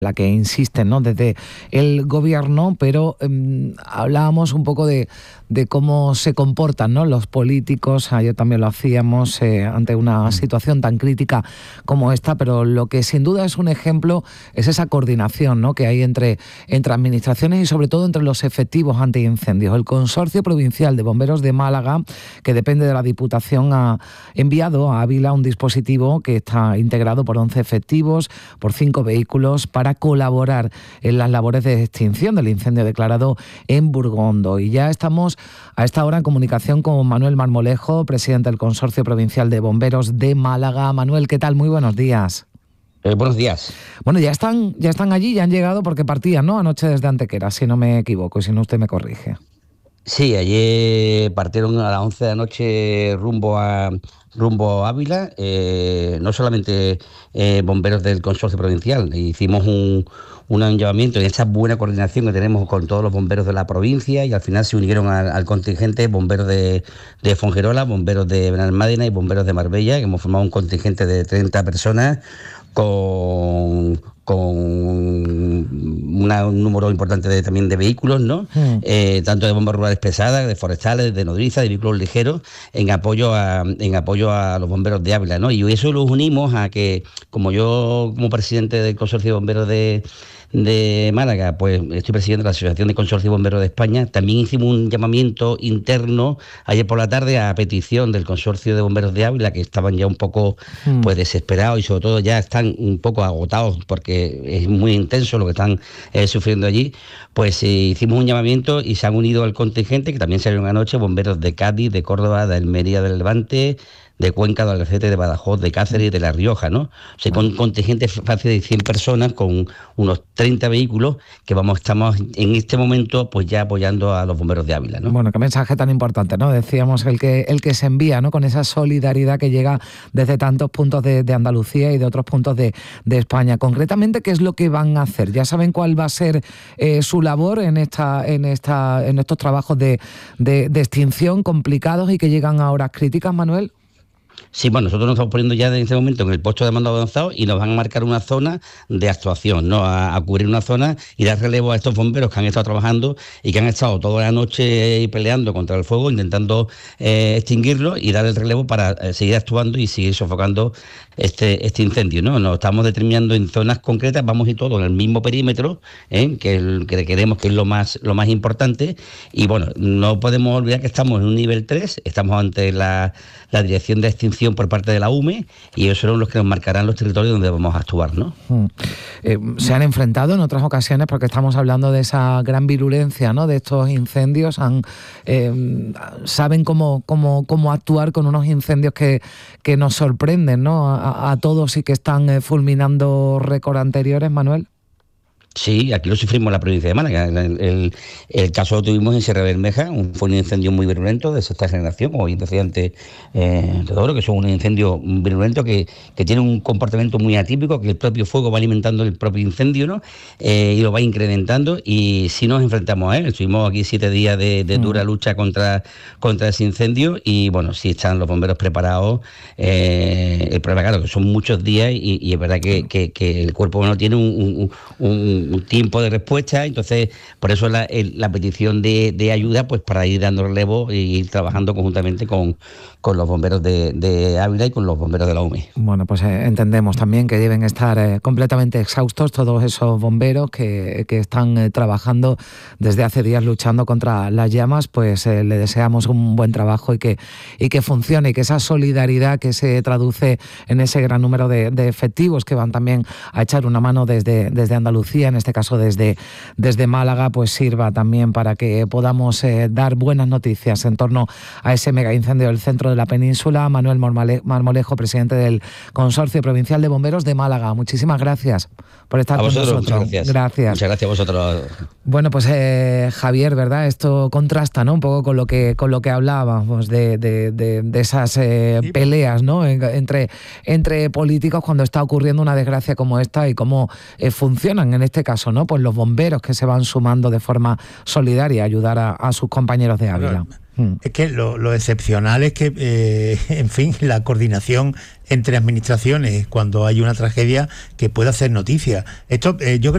la que insisten, ¿no?, desde el gobierno, pero hablábamos un poco de cómo se comportan, ¿no?, los políticos. Ayer también lo hacíamos ante una situación tan crítica como esta, pero lo que sin duda es un ejemplo es esa coordinación, ¿no?, que hay entre administraciones y sobre todo entre los efectivos antiincendios. El Consorcio Provincial de Bomberos de Málaga, que depende de la Diputación, ha enviado a Ávila un dispositivo que está integrado por 11 efectivos, por 5 vehículos, para colaborar en las labores de extinción del incendio declarado en Burgondo. Y ya estamos a esta hora en comunicación con Manuel Marmolejo, presidente del Consorcio Provincial de Bomberos de Málaga. Manuel, ¿qué tal? Muy buenos días. Buenos días. Bueno, ya están allí, ya han llegado porque partían, ¿no?, anoche desde Antequera, si no me equivoco, y si no usted me corrige. Sí, ayer partieron a las 11 de la noche rumbo a Ávila, no solamente bomberos del Consorcio Provincial, hicimos un llamamiento en esa buena coordinación que tenemos con todos los bomberos de la provincia, y al final se unieron al contingente bomberos de Fongirola, bomberos de Benalmádena y bomberos de Marbella, que hemos formado un contingente de 30 personas con un número importante también de vehículos, ¿no? Tanto de bombas rurales pesadas, de forestales, de nodriza, de vehículos ligeros, en apoyo a los bomberos de Ávila, ¿no? Y eso lo unimos a que, como yo, como presidente del Consorcio de Bomberos de Málaga, pues estoy presidiendo la Asociación de Consorcio de Bomberos de España, también hicimos un llamamiento interno ayer por la tarde a petición del Consorcio de Bomberos de Ávila, que estaban ya un poco pues desesperados y sobre todo ya están un poco agotados porque es muy intenso lo que están sufriendo allí. Pues hicimos un llamamiento y se han unido al contingente, que también salieron anoche, bomberos de Cádiz, de Córdoba, de Almería, del Levante, de Cuenca, de Albacete, de Badajoz, de Cáceres y de La Rioja, ¿no? O sea, con un contingente fácil de 100 personas, con unos 30 vehículos, que estamos en este momento pues ya apoyando a los bomberos de Ávila, ¿no? Bueno, qué mensaje tan importante, ¿no? Decíamos el que se envía, ¿no?, con esa solidaridad que llega desde tantos puntos de Andalucía y de otros puntos de España. Concretamente, ¿qué es lo que van a hacer? ¿Ya saben cuál va a ser su labor en estos trabajos de extinción complicados y que llegan a horas críticas, Manuel? Sí, bueno, nosotros nos estamos poniendo ya en este momento en el puesto de mando avanzado y nos van a marcar una zona de actuación, ¿no? A cubrir una zona y dar relevo a estos bomberos que han estado trabajando y que han estado toda la noche peleando contra el fuego, intentando extinguirlo, y dar el relevo para seguir actuando y seguir sofocando este incendio, ¿no? Nos estamos determinando en zonas concretas, vamos a ir todos en el mismo perímetro, que creemos que es lo más importante, y bueno, no podemos olvidar que estamos en un nivel 3, estamos ante la Dirección de Extinción por parte de la UME, y ellos son los que nos marcarán los territorios donde vamos a actuar, ¿no? Se han enfrentado en otras ocasiones, porque estamos hablando de esa gran virulencia, ¿no?, de estos incendios. Saben cómo actuar con unos incendios que nos sorprenden, ¿no?, a todos, y que están fulminando récord anteriores, Manuel. Sí, aquí lo sufrimos en la provincia de Málaga. El caso lo tuvimos en Sierra Bermeja, fue un incendio muy virulento de sexta generación, como bien decía antes Teodoro, que son un incendio virulento que tiene un comportamiento muy atípico, que el propio fuego va alimentando el propio incendio, ¿no? Y lo va incrementando, y sí nos enfrentamos a él. Estuvimos aquí 7 días de dura lucha contra ese incendio, y bueno, sí están los bomberos preparados. El problema, claro, que son muchos días y es verdad que el cuerpo humano tiene un tiempo de respuesta, entonces por eso la petición de ayuda, pues para ir dando relevo y ir trabajando conjuntamente con los bomberos de Ávila y con los bomberos de la UME. Bueno, pues entendemos también que deben estar completamente exhaustos todos esos bomberos que están trabajando desde hace días luchando contra las llamas. Pues le deseamos un buen trabajo y que funcione, y que esa solidaridad que se traduce en ese gran número de efectivos que van también a echar una mano desde Andalucía, en este caso desde Málaga, pues sirva también para que podamos dar buenas noticias en torno a ese mega incendio del centro de la península. Manuel Marmolejo, presidente del Consorcio Provincial de Bomberos de Málaga, muchísimas gracias por estar con nosotros. Muchas gracias. Muchas gracias a vosotros. Bueno, pues Javier, ¿verdad? Esto contrasta, ¿no?, un poco con lo que hablábamos de esas peleas, ¿no?, entre políticos cuando está ocurriendo una desgracia como esta, y cómo funcionan en este caso, ¿no?, pues los bomberos que se van sumando de forma solidaria a ayudar a sus compañeros de Ávila. Es que lo excepcional es que, en fin, la coordinación entre administraciones cuando hay una tragedia que pueda hacer noticia. Esto, yo creo